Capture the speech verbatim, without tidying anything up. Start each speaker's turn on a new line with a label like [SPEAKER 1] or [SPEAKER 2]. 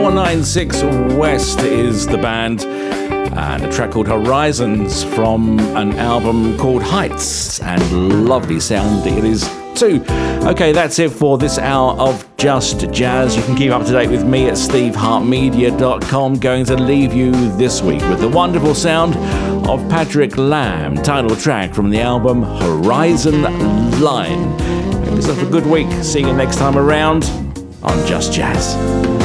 [SPEAKER 1] four nine six West is the band, and a track called Horizons from an album called Heights, and lovely sound it is too. Okay, that's it for this hour of Just Jazz. You can keep up to date with me at steve hart media dot com. Going to leave you this week with the wonderful sound of Patrick Lamb, title track from the album Horizon Line. Have yourself a good week. See you next time around on Just Jazz.